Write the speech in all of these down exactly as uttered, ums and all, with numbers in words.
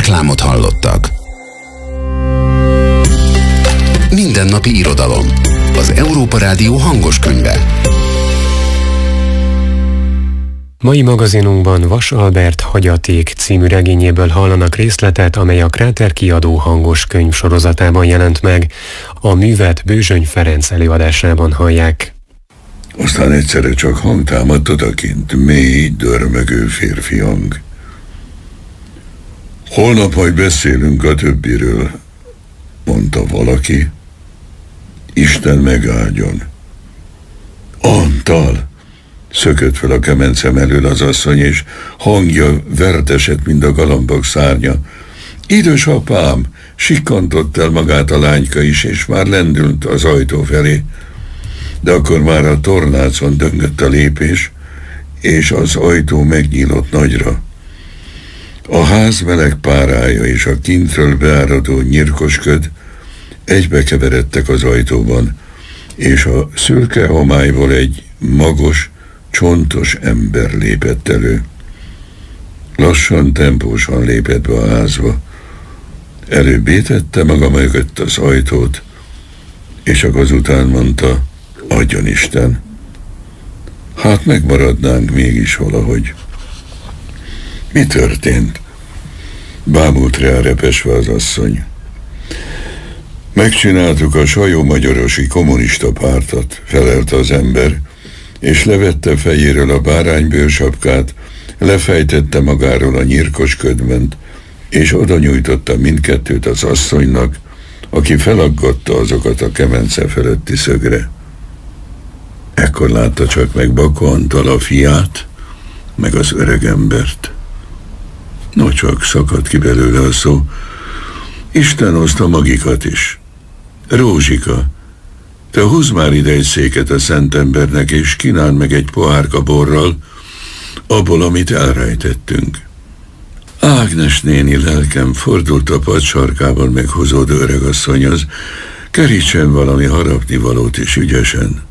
Reklámot hallottak. Mindennapi irodalom. Az Európa Rádió hangos könyve. Mai magazinunkban Vas Albert Hagyaték című regényéből hallanak részletet, amely a Kráter kiadó hangos könyv sorozatában jelent meg. A művet Bőzsöny Ferenc előadásában hallják. Aztán egyszerre csak hang támadt odakint, mély, dörmögő férfi hang. Holnap majd beszélünk a többiről, mondta valaki. Isten megáldjon. Antal! Szökött fel a kemencem elől az asszony, és hangja vertesett, mint a galambok szárnya. Idősapám! Sikkantott el magát a lányka is, és már lendült az ajtó felé. De akkor már a tornácon döngött a lépés, és az ajtó megnyílott nagyra. A ház meleg párája és a kintről beáradó nyirkos köd egybekeveredtek az ajtóban, és a szürke homályból egy magos, csontos ember lépett elő. Lassan, tempósan lépett be a házba. Előbb étette maga mögött az ajtót, és csak azután mondta, adjon Isten. Hát megmaradnánk mégis valahogy. Mi történt? Bámult rá repesve az asszony. Megcsináltuk a sajó-magyarosi kommunista pártot, felelte az ember, és levette fejéről a báránybőrsapkát, lefejtette magáról a nyírkos ködment, és oda nyújtotta mindkettőt az asszonynak, aki felaggatta azokat a kemence feletti szögre. Ekkor látta csak meg Bakó Antal a fiát, meg az öregembert. No, csak szakadt ki belőle a szó. Isten hozta magikat is. Rózsika, te húzz már ide egy széket a szentembernek, és kínáld meg egy pohárka borral, abból, amit elrejtettünk. Ágnes néni lelkem fordult a pad sarkában meghozódó öregasszonyhoz, kerítsen valami harapnivalót is ügyesen.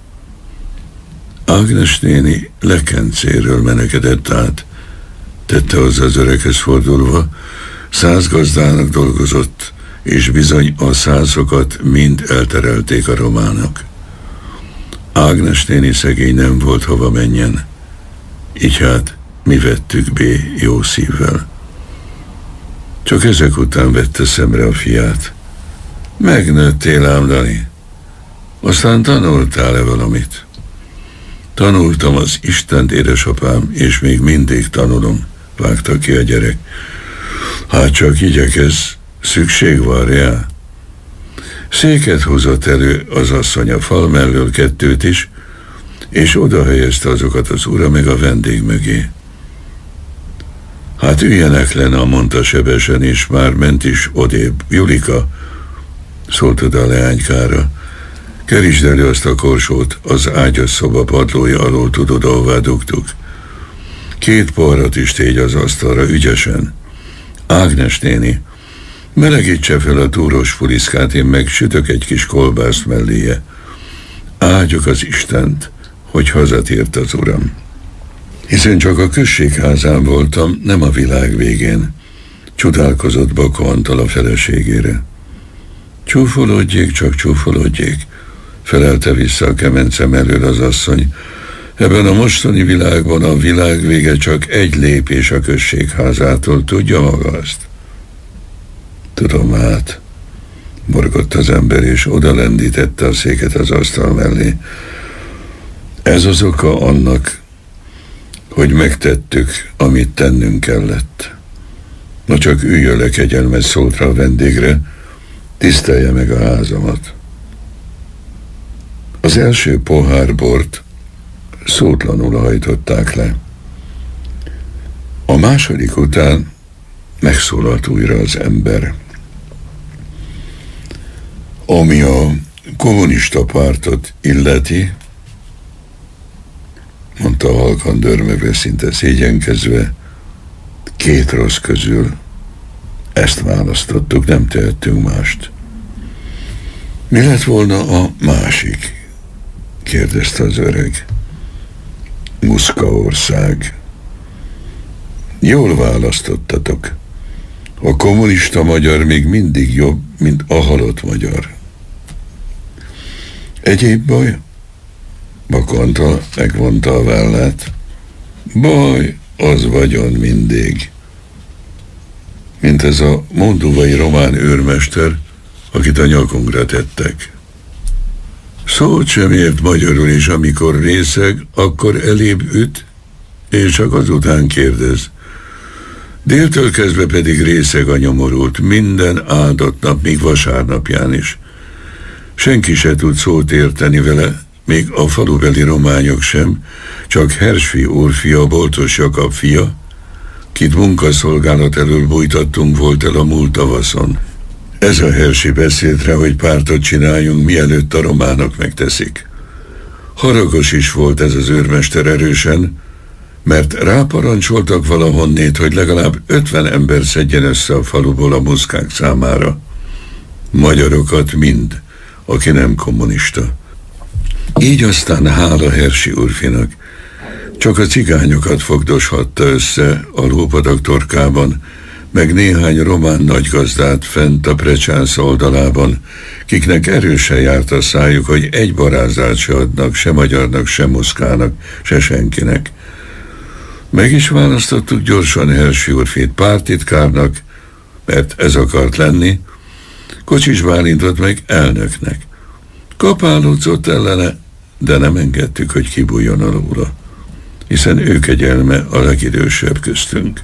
Ágnes néni lekencéről menekedett át, tette hozzá az öreghez fordulva, száz gazdának dolgozott, és bizony a százokat mind elterelték a románok. Ágnes néni szegény nem volt hova menjen, így hát mi vettük be jó szívvel. Csak ezek után vette szemre a fiát. Megnőttél ám, Dani. Aztán tanultál-e valamit? Tanultam az Istent, édesapám, és még mindig tanulom, vágta ki a gyerek. Hát csak igyekez, szükség van rá. Széket hozott elő az asszony a fal mellől kettőt is, és oda helyezte azokat az ura meg a vendég mögé. Hát üljenek le, mondta sebesen, és már ment is odébb. Julika, szólt oda a leánykára, kerítsd elő azt a korsót, az ágyas szoba padlója alól, tudod, ahová dugtuk. Két poharat is tégy az asztalra, ügyesen. Ágnes néni, melegítse fel a túros fuliszkát, én meg sütök egy kis kolbászt melléje. Áldjuk az Istent, hogy hazatért az uram. Hiszen csak a községházán voltam, nem a világ végén, csodálkozott Bakó Antal a feleségére. Csúfolódjék, csak csúfolódjék, felelte vissza a kemencem elől az asszony. Ebben a mostani világban a világ vége csak egy lépés a községházától, tudja maga azt? Tudom hát, morgott az ember, és oda lendítette a széket az asztal mellé. Ez az oka annak, hogy megtettük, amit tennünk kellett. Na csak üljön le, kegyelmes, szólt rá a vendégre, tisztelje meg a házamat. Az első pohár bort szótlanul hajtották le. A második után megszólalt újra az ember. Ami a kommunista pártot illeti, mondta halkan dörmögve, szinte szégyenkezve, két rossz közül ezt választottuk, nem tehettünk mást. Mi lett volna a másik? Kérdezte az öreg. Muszkaország. Jól választottatok. A kommunista magyar még mindig jobb, mint a halott magyar. Egyéb baj? Baka Antal megvonta a vállát. Baj, az vagyon mindig. Mint ez a monduvai román őrmester, akit a nyakunkra tettek. Szót sem ért magyarul, és amikor részeg, akkor elébb üt, és csak azután kérdez. Déltől kezdve pedig részeg a nyomorult, minden áldott nap, míg vasárnapján is. Senki se tud szót érteni vele, még a falubeli rományok sem, csak Hersfi úrfia, Boltos Jakab fia, kit munkaszolgálat elől bújtattunk, volt el a múlt tavaszon. Ez a Hersi beszélt rá, hogy pártot csináljunk, mielőtt a románok megteszik. Haragos is volt ez az őrmester erősen, mert ráparancsoltak valahonnét, hogy legalább ötven ember szedjen össze a faluból a muszkák számára. Magyarokat mind, aki nem kommunista. Így aztán hála Hersi úrfinak, csak a cigányokat fogdoshatta össze a lópatak torkában, meg néhány román nagygazdát fent a Precsász oldalában, kiknek erősen járt a szájuk, hogy egy barázát se adnak, se magyarnak, se muszkának, se senkinek. Meg is választottuk gyorsan Hersi úrfit pártitkárnak, mert ez akart lenni, Kocsis Bálintot meg elnöknek. Kapálódzott ellene, de nem engedtük, hogy kibújjon alóla, hiszen ő kegyelme a legidősebb köztünk.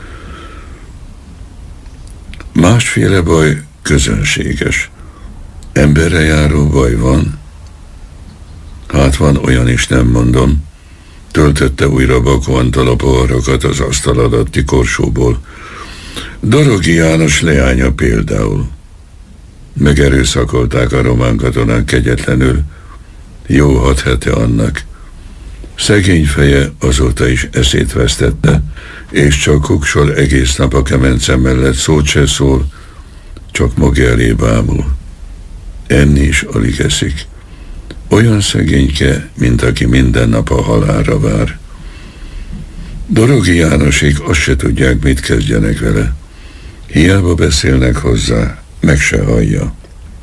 Másféle baj közönséges. Emberre járó baj van. Hát van olyan is, nem mondom. Töltötte újra Baka Antal a poharakat az asztal alatti korsóból. Dorogi János leánya például. Megerőszakolták a román katonák kegyetlenül. Jó hat hete annak. Szegény feje azóta is eszét vesztette, és csak kuksol egész nap a kemence mellett, szót se szól, csak maga elé bámul. Enni is alig eszik. Olyan szegényke, mint aki minden nap a halálra vár. Dorogi Jánosék azt se tudják, mit kezdjenek vele. Hiába beszélnek hozzá, meg se hallja.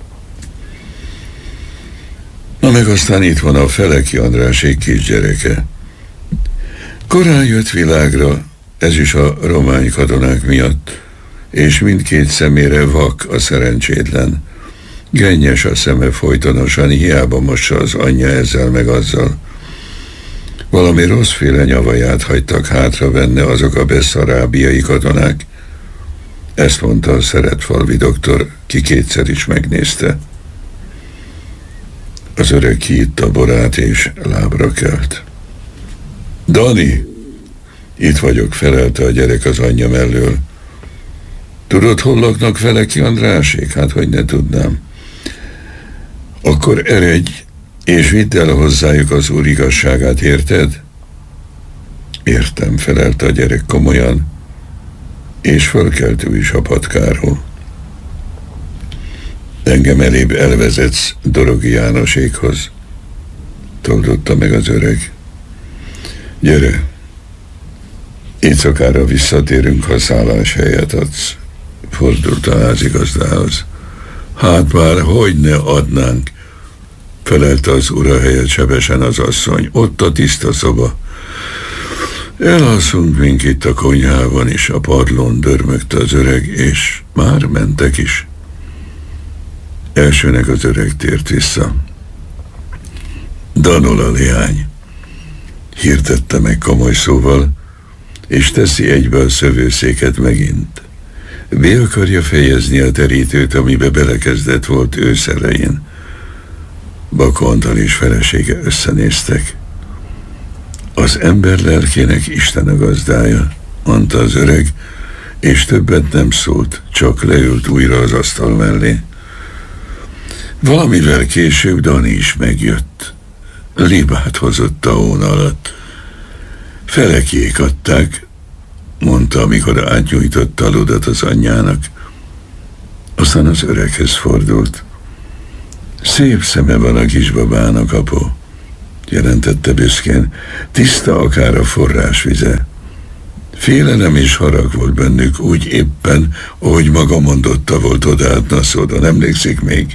Na meg aztán itt van a Feleki Andrásék kisgyereke. Korán jött világra, ez is a romány katonák miatt, és mindkét szemére vak a szerencsétlen. Gennyes a szeme folytonosan, hiába mossa az anyja ezzel meg azzal. Valami rosszféle nyavaját hagytak hátra benne azok a beszarábiai katonák. Ezt mondta a szeretfalvi doktor, ki kétszer is megnézte. Az öreg kiitta a borát és lábra kelt. Dani, itt vagyok, felelte a gyerek az anyja mellől. Tudod, hol laknak Feleki Andrásék? Hát, hogy ne tudnám. Akkor eredj, és vidd el hozzájuk az Úr igazságát, érted? Értem, felelte a gyerek komolyan, és fölkelt ő is a patkáról. Engem elébb elvezetsz Dorogi Jánosékhoz, toldotta meg az öreg. Gyere, éjszakára visszatérünk, ha szálláshelyet adsz, fordult a házigazdához. Hát már, hogy ne adnánk, felelte az ura helyett sebesen az asszony. Ott a tiszta szoba. Elalszunk mink itt a konyhában is, a padlón, dörmögte az öreg, és már mentek is. Elsőnek az öreg tért vissza. Danola leány, hirdette meg komoly szóval, és teszi egybe a szövőszéket megint. Be akarja fejezni a terítőt, amibe belekezdett volt ősz elején. Baka Antal és felesége összenéztek. Az ember lelkének Isten a gazdája, mondta az öreg, és többet nem szólt, csak leült újra az asztal mellé. Valamivel később Dani is megjött. Libát hozott a hón alatt. Felekiék adták, mondta, amikor átnyújtotta a ludat az anyjának. Aztán az öreghez fordult. Szép szeme van a kisbabának, apu, jelentette büszkén. Tiszta akár a forrásvize. Félelem és harag volt bennük, úgy éppen, ahogy maga mondotta volt odaát Naszódon, emlékszik még?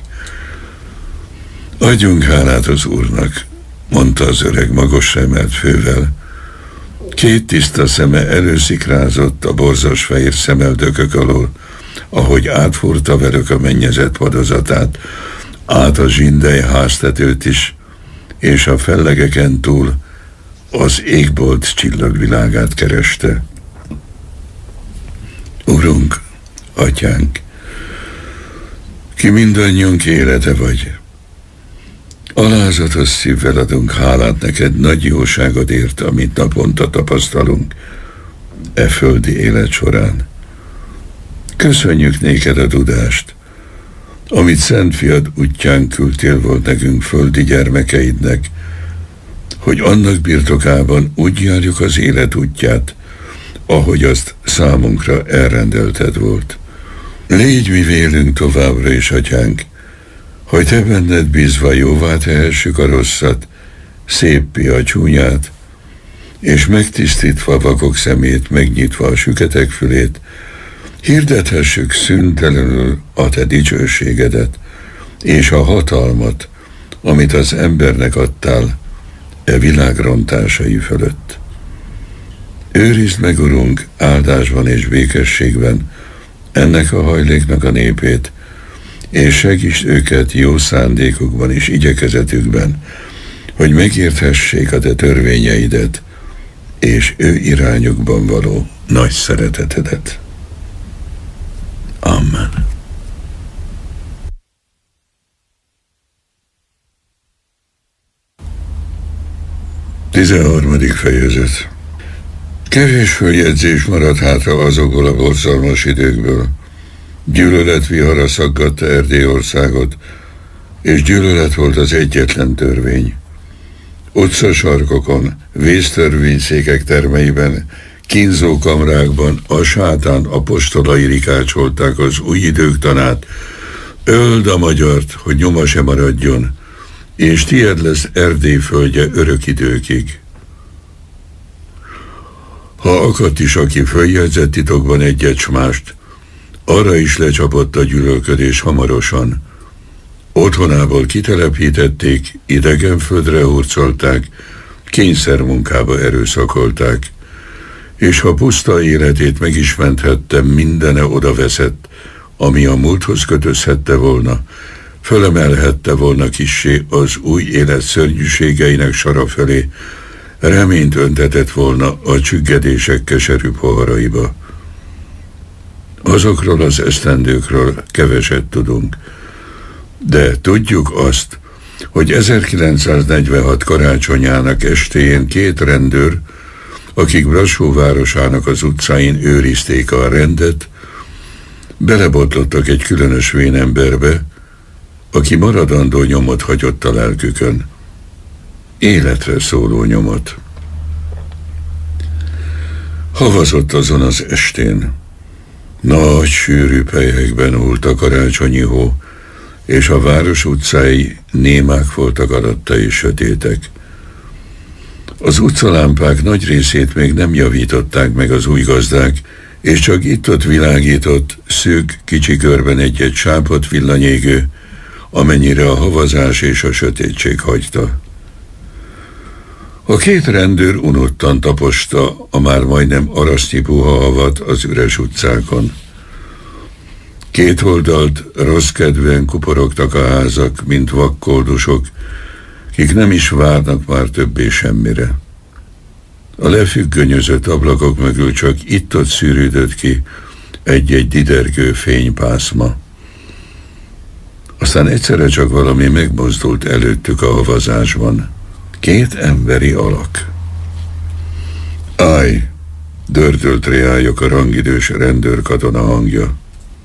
Adjunk hálát az Úrnak, mondta az öreg magasra emelt fővel. Két tiszta szeme előszikrázott a borzas fehér szemeldökök alól, ahogy átfúrta velük a mennyezet padozatát, át a zsindely háztetőt is, és a fellegeken túl az égbolt csillagvilágát kereste. Urunk, Atyánk, ki mindannyiunk élete vagy. Alázatos szívvel adunk hálát neked nagy jóságodért, amit naponta tapasztalunk e földi élet során. Köszönjük néked a tudást, amit Szent Fiad útján küldtél volt nekünk földi gyermekeidnek, hogy annak birtokában úgy járjuk az élet útját, ahogy azt számunkra elrendelted volt. Légy mi vélünk továbbra is, Atyánk, hogy te benned bízva jóvá tehessük a rosszat, széppé a csúnyát, és megtisztítva vakok szemét, megnyitva a süketek fülét, hirdethessük szüntelenül a te dicsőségedet, és a hatalmat, amit az embernek adtál e világ rontásai fölött. Őrizd meg, Urunk, áldásban és békességben ennek a hajléknak a népét, és segítsd őket jó szándékukban és igyekezetükben, hogy megérthessék a te törvényeidet, és ő irányukban való nagy szeretetedet. Amen. tizenharmadik fejezet. Kevés följegyzés maradt hátra azokból a borzalmas időkből. Gyűlöletvihara szaggatta Erdélyországot, és gyűlölet volt az egyetlen törvény. Utcasarkokon, vésztörvényszékek termeiben, kínzókamrákban a sátán apostolai rikácsolták az új idők tanát. Öld a magyart, hogy nyoma se maradjon, és tied lesz Erdély földje örök időkig. Ha akadt is, aki följegyzett titokban egyet s mást, arra is lecsapott a gyűlölködés hamarosan. Otthonából kitelepítették, idegen földre hurcolták, kényszermunkába erőszakolták, és ha puszta életét meg is menthette, mindene odaveszett, ami a múlthoz kötözhette volna, fölemelhette volna kissé az új élet szörnyűségeinek sara felé, reményt öntetett volna a csüggedések keserű poharaiba. Azokról az esztendőkről keveset tudunk, de tudjuk azt, hogy ezerkilencszáznegyvenhat karácsonyának estéjén két rendőr, akik Brassó városának az utcáin őrizték a rendet, belebotlottak egy különös vénemberbe, aki maradandó nyomot hagyott a lelkükön. Életre szóló nyomot. Havazott azon az estén. Nagy, sűrű pelyhekben hult a karácsonyi hó, és a város utcái némák voltak alatta és sötétek. Az utcalámpák nagy részét még nem javították meg az új gazdák, és csak itt-ott világított, szűk, kicsi körben egy-egy sápadt villanyégő, amennyire a havazás és a sötétség hagyta. A két rendőr unottan taposta a már majdnem arasztyi puha havat az üres utcákon. Két oldalt rosszkedvűen kuporogtak a házak, mint vakkoldusok, kik nem is várnak már többé semmire. A lefüggönyözött ablakok mögül csak itt-ott szűrődött ki egy-egy didergő fénypászma. Aztán egyszerre csak valami megmozdult előttük a havazásban. Két emberi alak. Állj! Dördölt reályok a rangidős rendőrkatona hangja.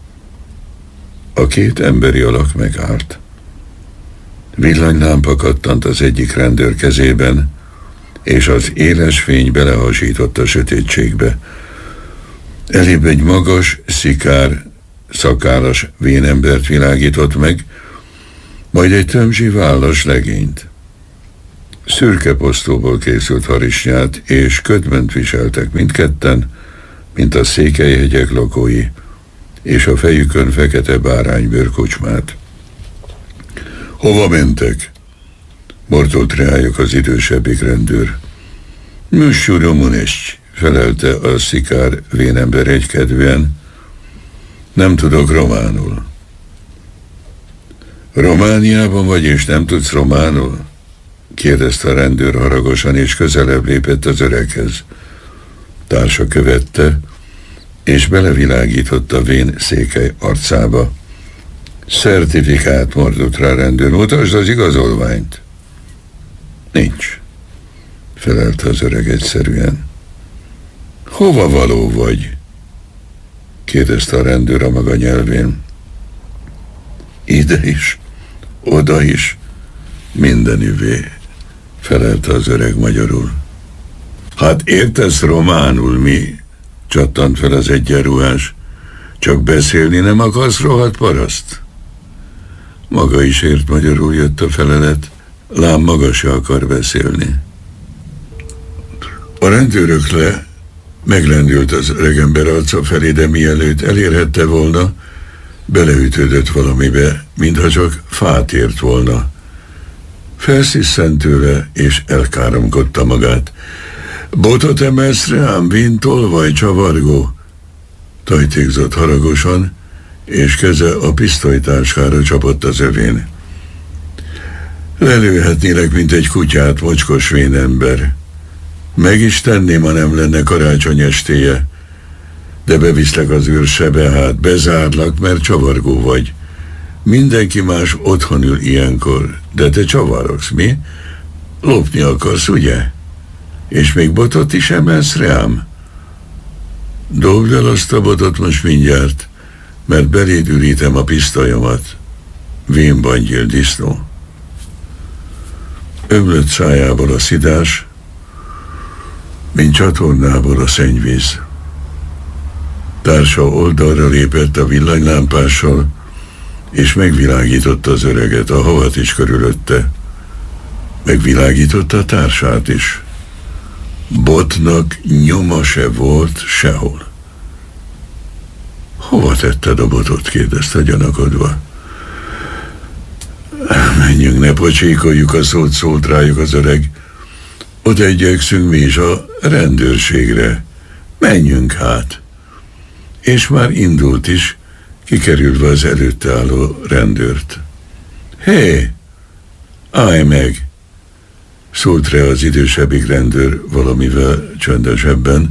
A két emberi alak megállt. Villanylámpa kattant az egyik rendőr kezében, és az éles fény belehasított a sötétségbe. Elébb egy magas, szikár, szakállas vénembert világított meg, majd egy tömzsi vállas legényt. Szürke posztóból készült harisnyát és ködment viseltek mindketten, mint a Székelyhegyek lakói, és a fejükön fekete báránybőr kocsmát. Hova mentek? Mortolt rájuk az idősebbik rendőr. Műsú Romunescs, felelte a szikár vénember egykedvűen. Nem tudok románul. Romániában vagy, és nem tudsz románul? Kérdezte a rendőr haragosan, és közelebb lépett az öreghez. Társa követte, és belevilágított a vén székely arcába. Szertifikát, mordott rá a rendőr. Mutasd az igazolványt. Nincs, felelte az öreg egyszerűen. Hova való vagy? Kérdezte a rendőr a maga nyelvén. Ide is, oda is, mindenüvé, felelte az öreg magyarul. Hát értesz románul, mi? Csattant fel az egyenruhás. Csak beszélni nem akarsz, rohadt paraszt? Maga is ért magyarul, jött a felelet. Lám maga se akar beszélni. A rendőrök le meglendült az öregember arca felé, de mielőtt elérhette volna, beleütődött valamibe, mintha csak fát ért volna. Felsziszent tőle, és elkáromkodta magát. Botot emelsz rám, vintol vagy csavargó? Tajtékzott haragosan, és keze a pisztolytáskára csapott az övén. Lelőhetnélek, mint egy kutyát, mocskos vénember. Meg is tenném, ha nem lenne karácsony estéje. De beviszlek az őrsebe, hát bezárlak, mert csavargó vagy. Mindenki más otthon ül ilyenkor, de te csavarogsz, mi? Lopni akarsz, ugye? És még botot is emelsz rám? Dobd el azt a botot most mindjárt, mert beléd ürítem a pisztolyomat. Vénbangyil disznó. Ömlött szájából a szidás, mint csatornából a szennyvíz. Társa oldalra lépett a villanylámpással, és megvilágította az öreget, a havat is körülötte. Megvilágította a társát is. Botnak nyoma se volt sehol. Hova tetted a botot? Kérdezte gyanakodva. Menjünk, ne pocsékoljuk a szót, szólt rájuk az öreg. Oda igyekszünk mi is a rendőrségre. Menjünk hát. És már indult is, kikerülve az előtte álló rendőrt. Hé, állj meg! Szólt rá az idősebbik rendőr valamivel csöndesebben.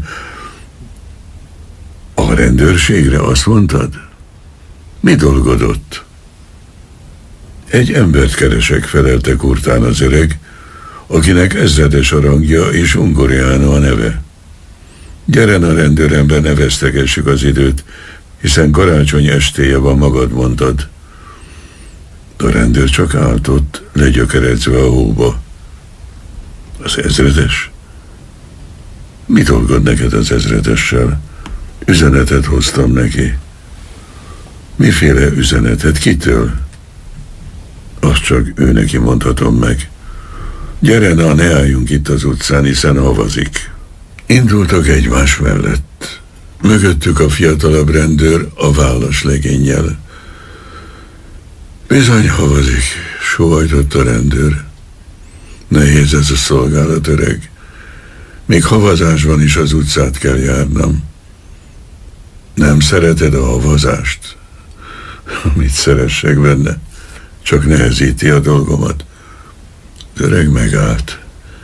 A rendőrségre, azt mondtad? Mi dolgod ott? Egy embert keresek, felelte kurtán az öreg, akinek ezredes a rangja és Ungoriano a neve. Gyeren a rendőrember, ne vesztegessük az időt, hiszen karácsony estéje van, magad mondtad. A rendőr csak állt ott, legyökeredzve a hóba. Az ezredes? Mi dolgod neked az ezredessel? Üzenetet hoztam neki. Miféle üzenetet? Kitől? Azt csak ő neki mondhatom meg. Gyere, na, ne álljunk itt az utcán, hiszen havazik. Indultak egymás mellett. Mögöttük a fiatalabb rendőr a vállas legénnyel. Bizony havazik, sóhajtott a rendőr. Nehéz ez a szolgálat, öreg. Még havazásban is az utcát kell járnom. Nem szereted a havazást? Mit szeressek benne? Csak nehezíti a dolgomat. Az öreg megállt.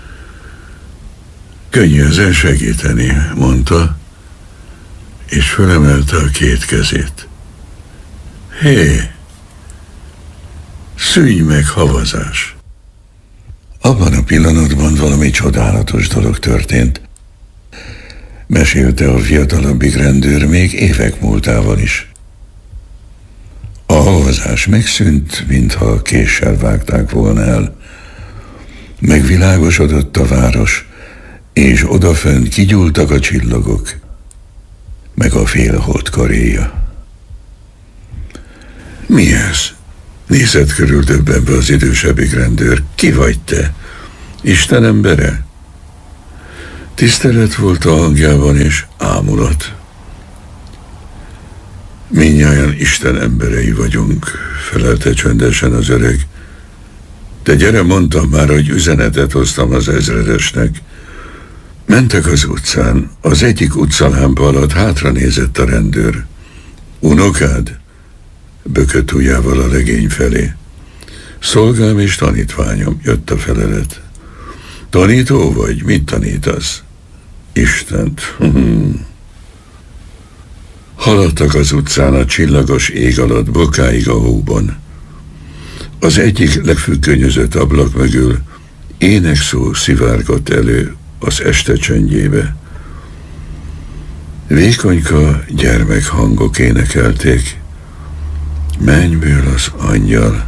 Könnyű ezen segíteni, mondta, és fölemelte a két kezét. Hé, szűnj meg, havazás! Abban a pillanatban valami csodálatos dolog történt. Mesélte a fiatalabbik rendőr még évek múltával is. A havazás megszűnt, mintha késsel vágták volna el. Megvilágosodott a város, és odafönn kigyúltak a csillagok, meg a félhold karéja. Mi ez? Nézett körül döbbenve az idősebbik rendőr. Ki vagy te? Isten embere? Tisztelet volt a hangjában, és ámulat. Mindnyájan Isten emberei vagyunk, felelte csöndesen az öreg. De gyere, mondtam már, hogy üzenetet hoztam az ezredesnek. Mentek az utcán, az egyik utcalámpa alatt hátra nézett a rendőr. Unokád? Bökött ujjával a legény felé. Szolgám és tanítványom, jött a felelet. Tanító vagy? Mit tanítasz? Istent. Haladtak az utcán a csillagos ég alatt, bokáig a hóban. Az egyik legfüggönyözött ablak mögül énekszó szivárgott elő az este csendjébe. Vékonyka gyermekhangok énekelték. Mennyből az angyal.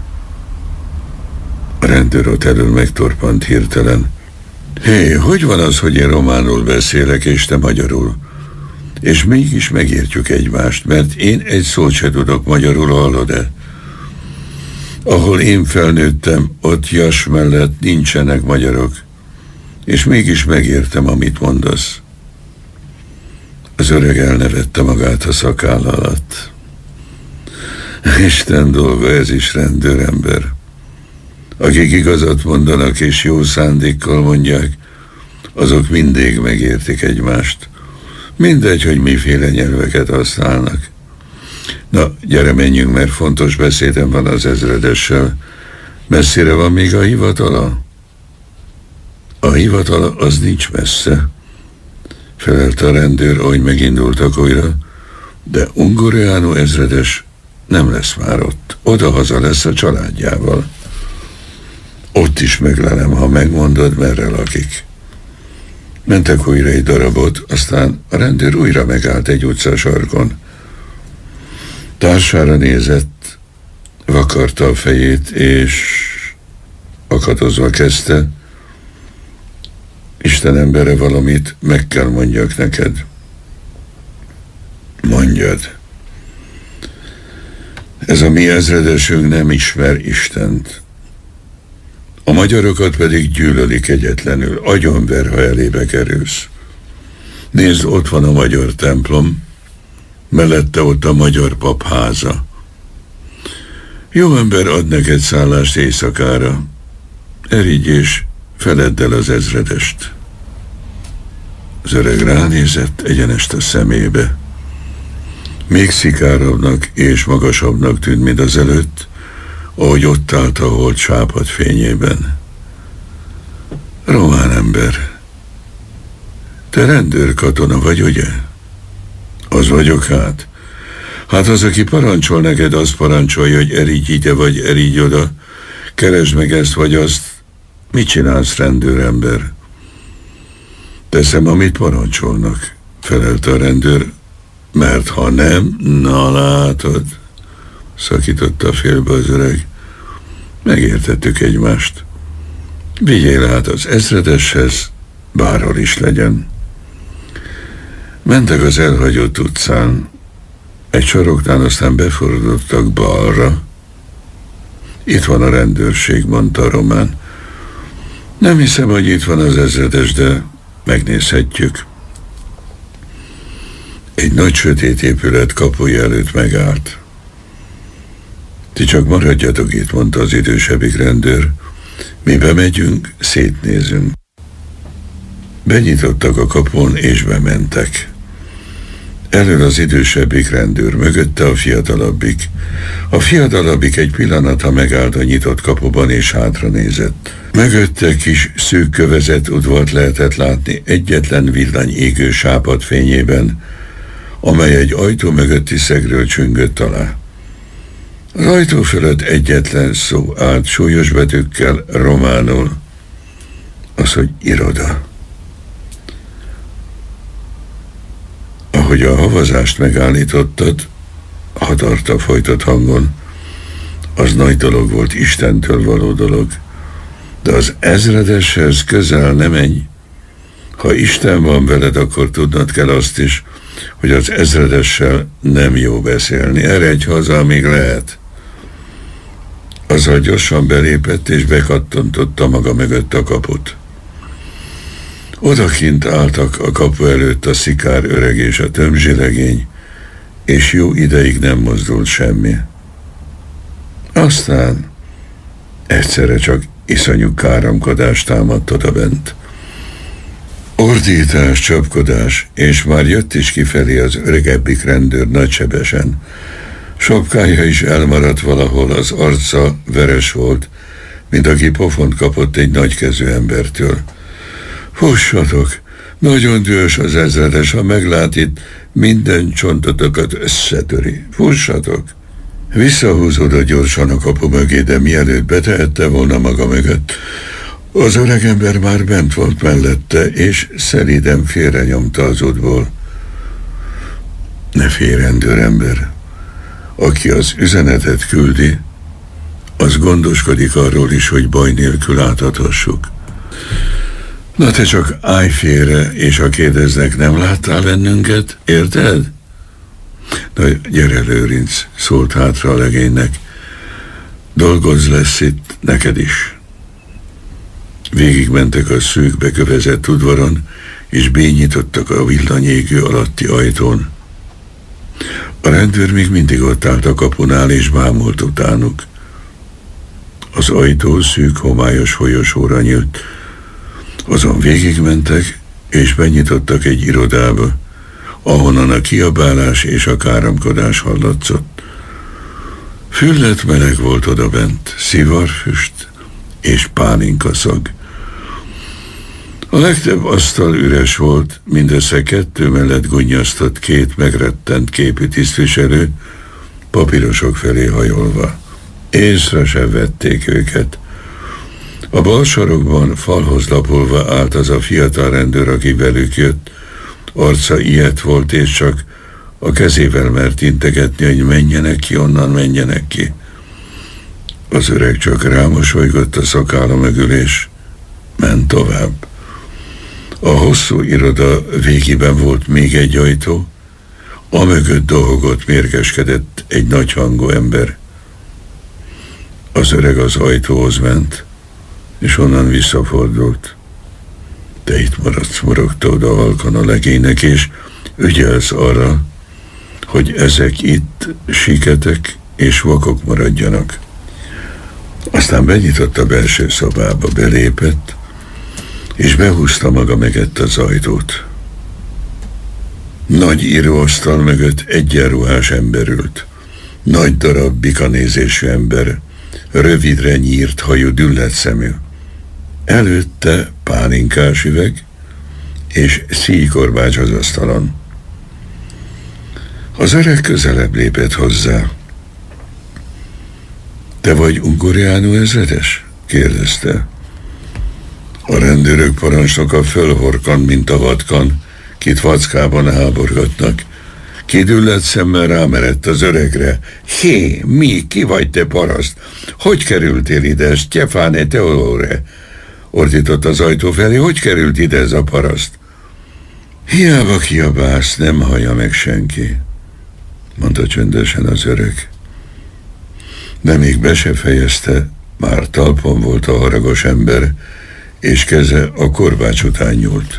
A rendőr ott elől megtorpant hirtelen. Hé, hogy van az, hogy én románul beszélek, és te magyarul? És mégis megértjük egymást, mert én egy szót se tudok magyarul, hallod-e? Ahol én felnőttem, ott Jas mellett nincsenek magyarok, és mégis megértem, amit mondasz. Az öreg elnevette magát a szakáll alatt. Isten dolga ez is, rendőrember. Akik igazat mondanak és jó szándékkal mondják, azok mindig megértik egymást. Mindegy, hogy miféle nyelveket használnak. Na, gyere, menjünk, mert fontos beszédem van az ezredessel. Messzire van még a hivatala? A hivatala az nincs messze, felelte a rendőr, ahogy megindultak újra, de Ungureanu ezredes nem lesz már ott. Oda-haza lesz a családjával. Ott is meglelem, ha megmondod, merre lakik. Mentek újra egy darabot, aztán a rendőr újra megállt egy utcasarkon. Társára nézett, vakarta a fejét, és akadozva kezdte. Isten embere, valamit meg kell mondjak neked. Mondjad. Ez a mi ezredesünk nem ismer Istent. A magyarokat pedig gyűlöli kegyetlenül, agyonver, ha elébe kerülsz. Nézd, ott van a magyar templom, mellette ott a magyar pap háza. Jó ember ad neked szállást éjszakára. Erigy és feledd el az ezredest. Az öreg ránézett egyenest a szemébe. Még szikárabbnak és magasabbnak tűnt, mint az előtt, ahogy ott állt a holt sápad fényében. Román ember. Te rendőrkatona vagy, ugye? Az vagyok hát. Hát az, aki parancsol neked, az parancsolja, hogy erigy ide vagy erigy oda. Keresd meg ezt vagy azt. Mit csinálsz, rendőrember? Teszem, amit parancsolnak, felelte a rendőr, mert ha nem, na látod, szakította félbe az öreg. Megértettük egymást. Vigyél át az ezredeshez, bárhol is legyen. Mentek az elhagyott utcán. Egy saroknál aztán befordultak balra. Itt van a rendőrség, mondta a román. Nem hiszem, hogy itt van az ezredes, de megnézhetjük. Egy nagy sötét épület kapuja előtt megállt. Ti csak maradjatok itt, mondta az idősebbik rendőr. Mi bemegyünk, szétnézünk. Benyitottak a kapun, és bementek. Elől az idősebbik rendőr, mögötte a fiatalabbik. A fiatalabbik egy pillanatra megállt a nyitott kapuban, és hátra nézett. Mögötte kis szűk kövezett udvart lehetett látni egyetlen villany égő sápad fényében, amely egy ajtó mögötti szegről csüngött alá. Az ajtó fölött egyetlen szó állt súlyos betűkkel románul, az, hogy iroda. Ahogy a havazást megállítottad, hadarta folytott hangon, az nagy dolog volt, Istentől való dolog, de az ezredeshez közel ne menj. Ha Isten van veled, akkor tudnod kell azt is, hogy az ezredessel nem jó beszélni. Eredj haza, amíg lehet. Azzal gyorsan belépett, és bekattantotta maga mögött a kaput. Odakint álltak a kapu előtt a szikár öreg és a tömzsilegény, és jó ideig nem mozdult semmi. Aztán egyszerre csak iszonyú káromkodás támadt odabent. Ordítás, csapkodás, és már jött is kifelé az öregebbik rendőr nagysebesen. Sapkája is elmaradt valahol, az arca veres volt, mint aki pofont kapott egy nagykezű embertől. Fussatok! Nagyon dühös az ezredes, ha meglát itt, minden csontotokat összetöri. Fussatok! Visszahúzódott gyorsan a kapu mögé, de mielőtt betehette volna maga mögött, az öregember már bent volt mellette, és szelíden félrenyomta az útból. Ne félj, rendőrember! Aki az üzenetet küldi, az gondoskodik arról is, hogy baj nélkül átadhassuk. Na te csak állj félre, és ha kérdeznek, nem láttál bennünket, érted? Na gyere, Lőrinc, szólt hátra a legénynek. Dolgozz lesz itt neked is. Végigmentek a szűk bekövezett udvaron, és bényítottak a villanyégő alatti ajtón. A rendőr még mindig ott állt a kapunál, és bámult utánuk. Az ajtó szűk, homályos folyosóra nyílt. Azon végigmentek, és benyitottak egy irodába, ahonnan a kiabálás és a káromkodás hallatszott. Füllet meleg volt odabent, szivarfüst és pálinkaszag. A legtöbb asztal üres volt, mindössze kettő mellett gunnyasztott két megrettent képű tisztviselő, papírosok felé hajolva. Észre se vették őket. A bal sarokban falhoz lapulva állt az a fiatal rendőr, aki velük jött. Arca ilyet volt, és csak a kezével mert integetni, hogy menjenek ki, onnan menjenek ki. Az öreg csak rámosolygott a szakálla mögül, és ment tovább. A hosszú iroda végében volt még egy ajtó, amögött dolgott, mérgeskedett egy nagyhangú ember. Az öreg az ajtóhoz ment, és onnan visszafordult. Te itt maradsz, morogta oda halkan a legénynek, és ügyelsz arra, hogy ezek itt siketek és vakok maradjanak. Aztán benyitott a belső szobába, belépett, és behúzta maga mögött az ajtót. Nagy íróasztal mögött egyenruhás ember ült. Nagy darab bikanézésű ember, rövidre nyírt hajú, düllett szemű. Előtte pálinkás üveg és szíjkorbács az asztalon. Az öreg közelebb lépett hozzá. Te vagy Ungoriano ezredes? kérdezte. A rendőrök parancsnoka fölhorkant, mint a vatkan, kit vackában háborgatnak. Kidüllett szemmel rámerett az öregre. Hé, mi, ki vagy te paraszt? Hogy kerültél ide, Stefane Teodore? Ordított az ajtó felé. Hogy került ide ez a paraszt? Hiába kiabálsz, nem hallja meg senki, mondta csöndesen az öreg. De még be se fejezte, már talpon volt a haragos ember, és keze a korbács után nyúlt.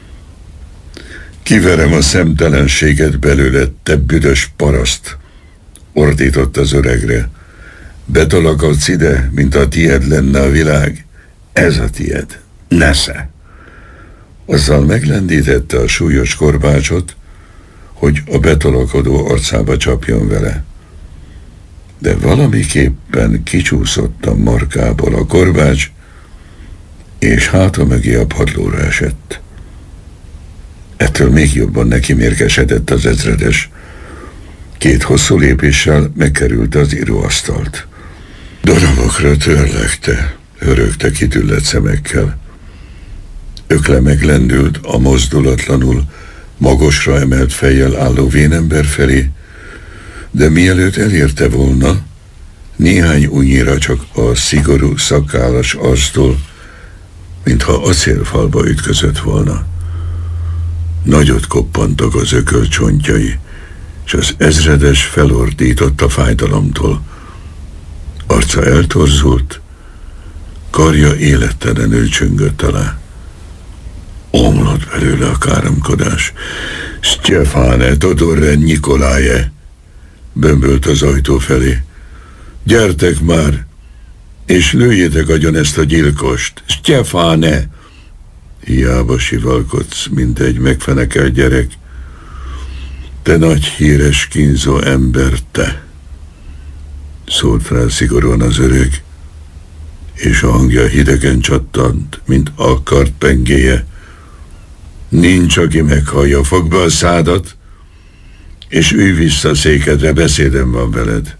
Kiverem a szemtelenséget belőled, te büdös paraszt, ordított az öregre. Betolakodsz ide, mint a tied lenne a világ. Ez a tied, nesze. Azzal meglendítette a súlyos korbácsot, hogy a betolakodó arcába csapjon vele. De valamiképpen kicsúszott a markából a korbács, és háta mögé a padlóra esett. Ettől még jobban neki mérgesedett az ezredes. Két hosszú lépéssel megkerülte az íróasztalt. Darabokra törlekte, hörögte kitüllett szemekkel. Ökle meglendült a mozdulatlanul, magasra emelt fejjel álló vénember felé, de mielőtt elérte volna, néhány unyira csak a szigorú, szakállas arctól, mintha acélfalba ütközött volna. Nagyot koppantak az ökölcsontjai, és az ezredes felordított a fájdalomtól. Arca eltorzult, karja élettelenül csüngött alá. Omlott belőle a káromkodás. Stefane Todorren Nikolaje, bömbölt az ajtó felé. Gyertek már, és lőjétek agyon ezt a gyilkost. Stefane! Hiába sivalkodsz, mint egy megfenekelt gyerek. Te nagy híres kínzó ember, te! Szólt rá szigorúan az öreg, és a hangja hidegen csattant, mint akkart pengéje. Nincs, aki meghallja, fogd be a szádat, és ülj vissza a székedre, beszédem van veled.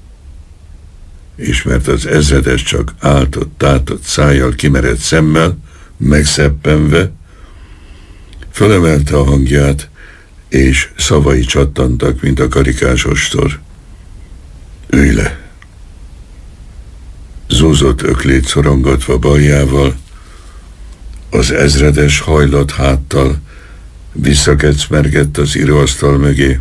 És mert az ezredes csak áltott, tátott szájjal, kimerett szemmel, megszeppenve, fölemelte a hangját, és szavai csattantak, mint a karikás ostor. Ülj le! Zúzott öklét szorongatva baljával, az ezredes hajlott háttal visszakecmergett az íróasztal mögé,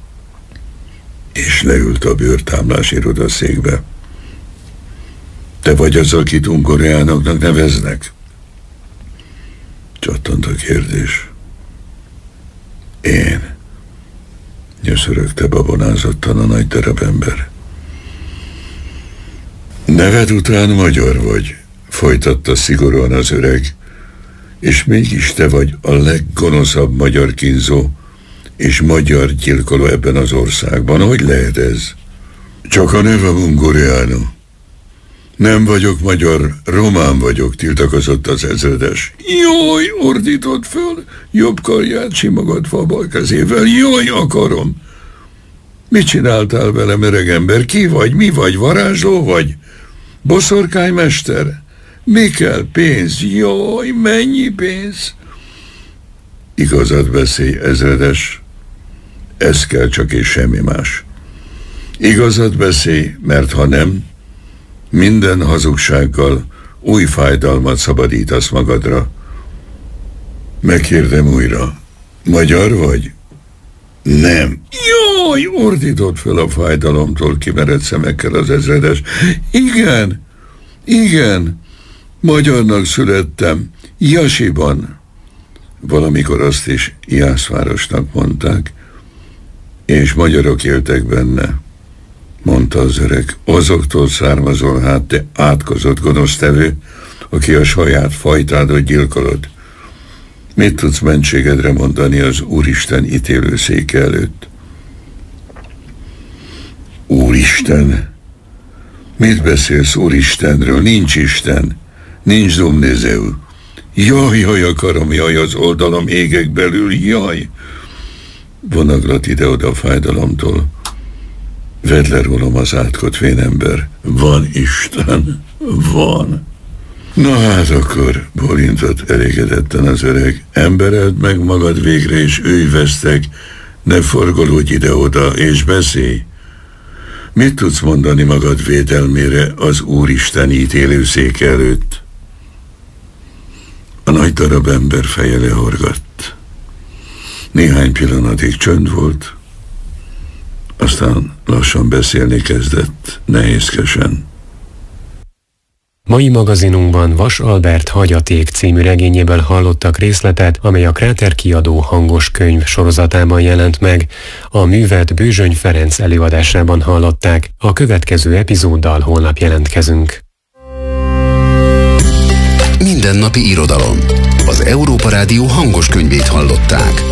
és leült a bőrtámlás irodaszékbe. Te vagy az, akit ungoriánoknak neveznek? Csattant a kérdés. Én, nyöszörögte babonázottan a nagy darab ember. Neved után magyar vagy, folytatta szigorúan az öreg, és mégis te vagy a leggonoszabb magyar kínzó és magyar gyilkoló ebben az országban. Hogy lehet ez? Csak a nevem Ungoriano. Nem vagyok magyar, román vagyok, tiltakozott az ezredes. Jaj, ordított föl, jobb karját simogatva a bal kezével. Jaj, akarom! Mit csináltál velem, öreg ember? Ki vagy? Mi vagy? Varázsló vagy? Boszorkánymester? Mi kell? Pénz? Jaj, mennyi pénz? Igazat beszélj, ezredes. Ez kell csak és semmi más. Igazat beszélj, mert ha nem, minden hazugsággal új fájdalmat szabadítasz magadra. Megkérdem újra. Magyar vagy? Nem. Jaj, ordított fel a fájdalomtól kimerett szemekkel az ezredes. Igen, igen, magyarnak születtem, Jasiban. Valamikor azt is Jászvárosnak mondták, és magyarok éltek benne, mondta az öreg. Azoktól származol hát, te átkozott gonosztevő, aki a saját fajtádot gyilkolod. Mit tudsz mentségedre mondani az Úristen ítélőszéke előtt? Úristen? Mit beszélsz Úristenről? Nincs Isten, nincs Dumnezeu. Jaj, jaj, akarom, jaj, az oldalam égek belül, jaj! Vonaglat ide-oda a fájdalomtól. Vedd le rólam az átkot, vénember. Van Isten, van. Na hát akkor, bólintott elégedetten az öreg, embereld meg magad végre, és ülj vesztek, ne forgolódj ide-oda, és beszélj. Mit tudsz mondani magad védelmére az Úristen ítélőszéke előtt? A nagy darab ember feje lehorgadt. Néhány pillanatig csönd volt, aztán lassan beszélni kezdett, nehézkesen. Mai magazinunkban Vas Albert Hagyaték című regényéből hallottak részletet, amely a Kráter kiadó hangos könyv sorozatában jelent meg. A művet Bőzsöny Ferenc előadásában hallották. A következő epizóddal holnap jelentkezünk. Mindennapi irodalom. Az Európa Rádió hangos könyvét hallották.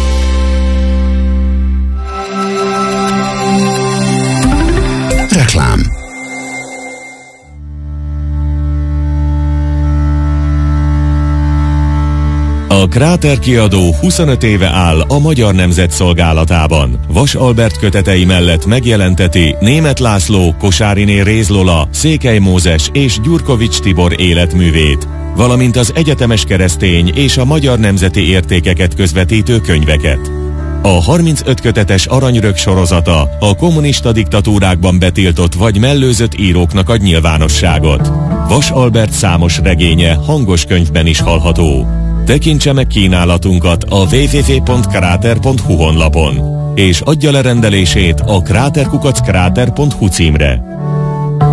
Reklám. A Kráter kiadó huszonöt éve áll a Magyar Nemzet szolgálatában. Vas Albert kötetei mellett megjelenteti Németh László, Kosáriné Réz Lola, Székely Mózes és Gyurkovics Tibor életművét, valamint az egyetemes keresztény és a magyar nemzeti értékeket közvetítő könyveket. A harmincöt kötetes Aranyörök sorozata a kommunista diktatúrákban betiltott vagy mellőzött íróknak ad nyilvánosságot. Vas Albert számos regénye hangos könyvben is hallható. Tekintse meg kínálatunkat a double-u double-u double-u pont kráter pont hu honlapon, és adja le rendelését a kráter kukac kráter pont hu címre.